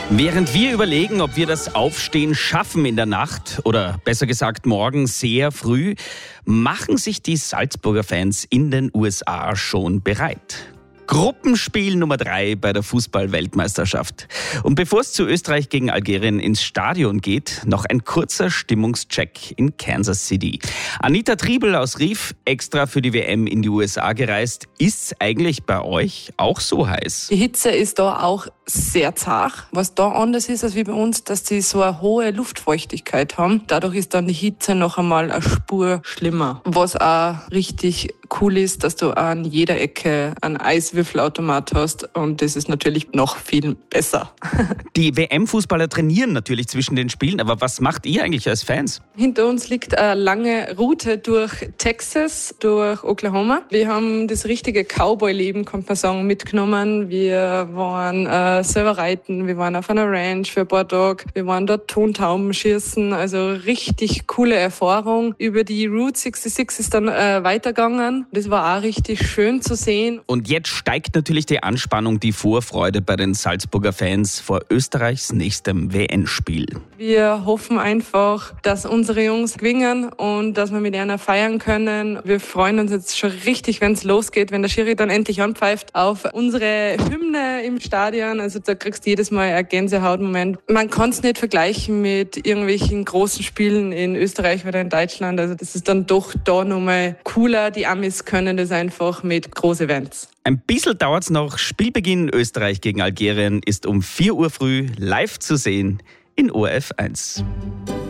Während wir überlegen, ob wir das Aufstehen schaffen in der Nacht oder besser gesagt morgen sehr früh, machen sich die Salzburger Fans in den USA schon bereit. Gruppenspiel Nummer 3 bei der Fußball-Weltmeisterschaft. Und bevor es zu Österreich gegen Algerien ins Stadion geht, noch ein kurzer Stimmungscheck in Kansas City. Anita Triebel aus Rief, extra für die WM in die USA gereist. Ist's eigentlich bei euch auch so heiß? Die Hitze ist da auch sehr zart. Was da anders ist als wie bei uns, dass die so eine hohe Luftfeuchtigkeit haben. Dadurch ist dann die Hitze noch einmal eine Spur schlimmer. Was auch richtig cool ist, dass du an jeder Ecke einen Eiswürfelautomat hast und das ist natürlich noch viel besser. Die WM-Fußballer trainieren natürlich zwischen den Spielen, aber was macht ihr eigentlich als Fans? Hinter uns liegt eine lange Route durch Texas, durch Oklahoma. Wir haben das richtige Cowboy-Leben, kann man sagen, mitgenommen. Wir waren selber reiten, wir waren auf einer Ranch für ein paar Tage, wir waren dort Tontauben schießen, also richtig coole Erfahrung. Über die Route 66 ist dann weitergegangen. Das war auch richtig schön zu sehen. Und jetzt steigt natürlich die Anspannung, die Vorfreude bei den Salzburger Fans vor Österreichs nächstem WM-Spiel. Wir hoffen einfach, dass unsere Jungs gewinnen und dass wir mit ihnen feiern können. Wir freuen uns jetzt schon richtig, wenn es losgeht, wenn der Schiri dann endlich anpfeift auf unsere Hymne im Stadion. Also da kriegst du jedes Mal einen Gänsehautmoment. Man kann es nicht vergleichen mit irgendwelchen großen Spielen in Österreich oder in Deutschland. Also das ist dann doch da nochmal cooler. Die Amis können das einfach mit großen Events. Ein bisschen dauert's noch. Spielbeginn Österreich gegen Algerien ist um 4 Uhr früh live zu sehen in ORF 1.